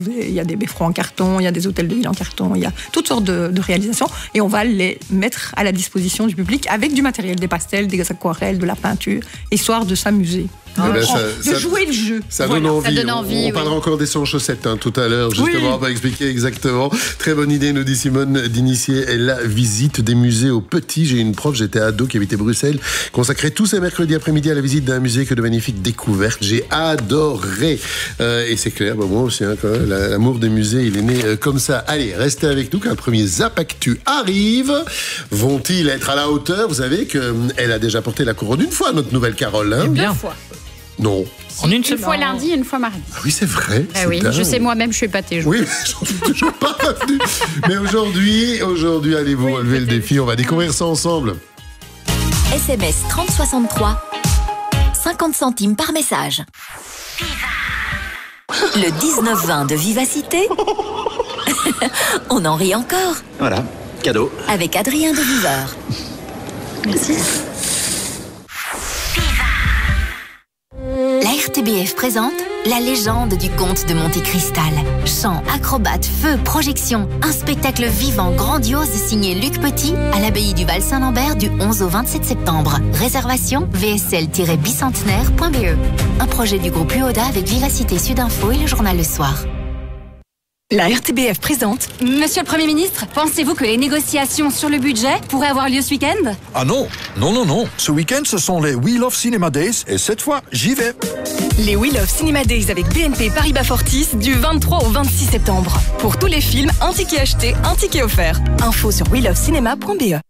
Il y a des beffrois en carton, il y a des hôtels de ville en carton, il y a toutes sortes de réalisations et on va les mettre à la disposition du public avec du matériel, des pastels, des aquarelles, de la peinture, histoire de s'amuser. De jouer le jeu. Ça donne envie. Ça donne envie, on parlera encore des sans-chaussettes tout à l'heure, justement, on va expliquer exactement. Très bonne idée, nous dit Simone, d'initier la visite des musées aux petits. J'ai une prof, j'étais ado, qui habitait Bruxelles, consacrait tous ses mercredis après-midi à la visite d'un musée, que de magnifiques découvertes. J'ai adoré. Et c'est clair, moi aussi, quand même, l'amour des musées, il est né comme ça. Allez, restez avec nous, qu'un premier Zap Actu arrive. Vont-ils être à la hauteur? Vous savez qu'elle a déjà porté la couronne une fois, notre nouvelle Carole. Hein? Bien. 2 fois. Non. Une fois lundi et une fois mardi. Ah oui, c'est vrai. Oui, dingue. Je sais moi-même, je suis épatée. Oui, mais j'en suis toujours pas revenu. Mais aujourd'hui, allez-vous relever le défi. On va découvrir ça ensemble. SMS 3063, 50 centimes par message. Le 19-20 de Vivacité. On en rit encore. Voilà, cadeau. Avec Adrien de Viveur. Merci. La RTBF présente la légende du comte de Monte Cristal. Chants, acrobates, feux, projections. Un spectacle vivant, grandiose signé Luc Petit à l'abbaye du Val-Saint-Lambert du 11 au 27 septembre. Réservation vsl-bicentenaire.be. Un projet du groupe UODA avec Vivacité Sud-Info et le journal Le Soir. La RTBF présente. Monsieur le Premier ministre, pensez-vous que les négociations sur le budget pourraient avoir lieu ce week-end? Ah non. Ce week-end, ce sont les We Love Cinema Days et cette fois, j'y vais. Les We Love Cinema Days avec BNP Paribas Fortis du 23 au 26 septembre. Pour tous les films, un ticket acheté, un ticket offert. Info sur welovecinéma.be.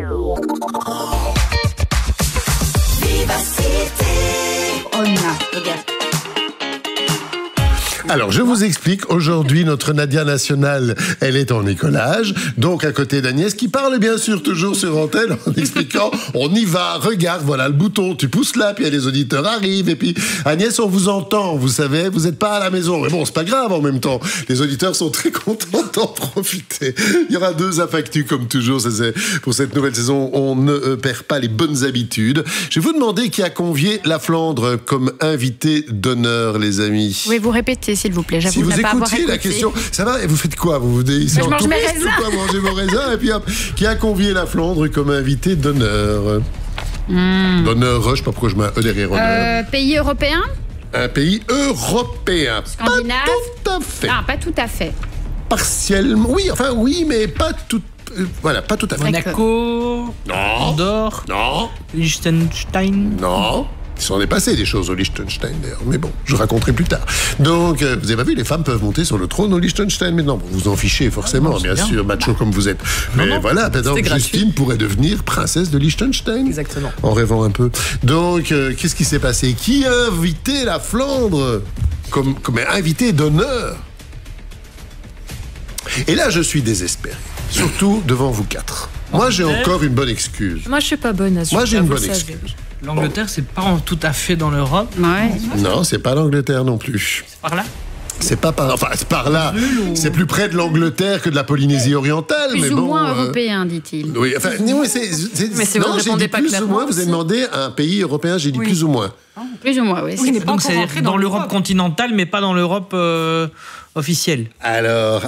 Alors, je vous explique. Aujourd'hui, notre Nadia nationale, elle est en écolage. Donc, à côté d'Agnès, qui parle bien sûr toujours sur antenne en expliquant, on y va, regarde, voilà le bouton, tu pousses là, puis les auditeurs arrivent. Et puis, Agnès, on vous entend, vous savez, vous n'êtes pas à la maison. Mais bon, c'est pas grave en même temps. Les auditeurs sont très contents d'en profiter. Il y aura 2 Zap Actu, comme toujours. C'est pour cette nouvelle saison, on ne perd pas les bonnes habitudes. Je vais vous demander qui a convié la Flandre comme invité d'honneur, les amis. Oui, vous répétez, s'il vous plaît. Si vous écoutiez la question, ça va, et vous faites quoi? Vous je mange mes raisins. Mangez vos raisins, et puis hop, qui a convié la Flandre comme invité d'honneur? D'honneur, je sais pas pourquoi je mets un E derrière honneur. Pays européen? Un pays européen. Scandinave? Pas tout à fait. Ah, pas tout à fait. Partiellement. Oui, mais pas tout. Voilà, pas tout à fait. Monaco? Non. Andorre? Non. Liechtenstein? Non. Il s'en est passé des choses au Liechtenstein, d'ailleurs. Mais bon, je raconterai plus tard. Donc, vous avez pas vu, les femmes peuvent monter sur le trône au Liechtenstein maintenant. Vous vous en fichez, forcément, bien sûr, macho comme vous êtes. Mais voilà, par exemple, Justine pourrait devenir princesse de Liechtenstein. Exactement. En rêvant un peu. Donc, qu'est-ce qui s'est passé? Qui a invité la Flandre comme invité d'honneur? Et là, je suis désespéré. Surtout devant vous 4. Moi, j'ai encore une bonne excuse. Moi, je suis pas bonne à ce Moi, j'ai une bonne excuse. L'Angleterre, c'est pas tout à fait dans l'Europe. Ouais. Non, c'est pas l'Angleterre non plus. C'est par là? C'est pas par... Enfin, c'est par là. C'est plus près de l'Angleterre que de la Polynésie orientale. Plus mais ou bon, moins européen, dit-il. Oui, enfin, mais c'est non, vous j'ai répondez dit pas plus ou clairement moins. Vous avez aussi. demandé un pays européen, j'ai dit plus ou moins. Plus ou moins, oui. Donc c'est dans l'Europe continentale, mais pas dans l'Europe officielle. Alors,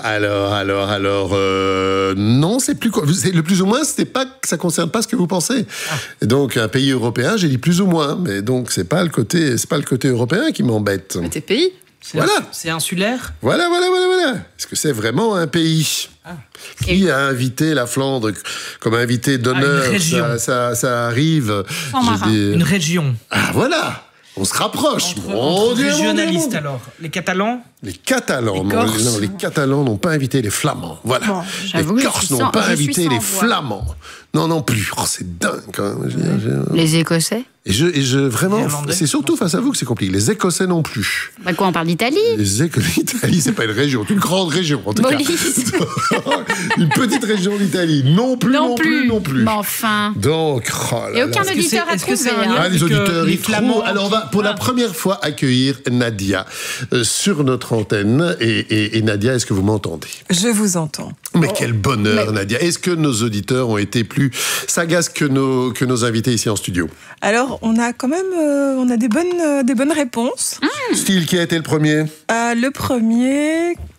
non, c'est plus quoi. Le plus ou moins, c'était pas que ça concerne pas ce que vous pensez. Et donc, un pays européen, j'ai dit plus ou moins, mais donc c'est pas le côté européen qui m'embête. Mais tes pays? Voilà. C'est insulaire? Voilà. Est-ce que c'est vraiment un pays? Qui a invité la Flandre comme invité d'honneur? Une région. Ça arrive. Une région. Ah, voilà. On se rapproche. Entre régionalistes, alors. Les Catalans? Les Catalans, non, les Catalans n'ont pas invité les Flamands. Voilà. Bon, les Corses n'ont pas invité les Flamands. Non plus. Oh, c'est dingue quand même. Les Écossais? Et je vraiment, c'est surtout face à vous que c'est compliqué. Les Écossais non plus. Bah quoi, on parle d'Italie? L'Italie, c'est pas une région, c'est une grande région en tout cas. Une petite région d'Italie, non plus. Mais enfin. Donc, et aucun auditeur a trouvé. Les auditeurs, ils trouvent. Alors on va pour la première fois accueillir Nadia sur notre notre antenne. Et Nadia, est-ce que vous m'entendez? Je vous entends. Mais quel bonheur, Nadia. Est-ce que nos auditeurs ont été plus sagaces que nos invités ici en studio? Alors, on a quand même des bonnes réponses. Style, qui a été le premier? Le premier...